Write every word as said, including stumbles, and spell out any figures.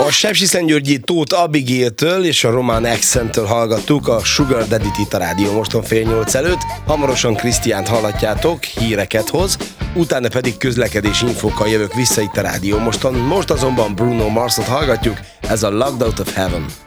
A Sepsiszentgyörgyi Tóth Abigailtől és a Román Accent-től hallgattuk a Sugar Daddy-t itt a Rádió Moston fél nyolc előtt. Hamarosan Krisztiánt hallatjátok, híreket hoz, utána pedig közlekedési infókkal jövök vissza itt a Rádió Moston. Most azonban Bruno Marsot hallgatjuk, ez a Locked Out of Heaven.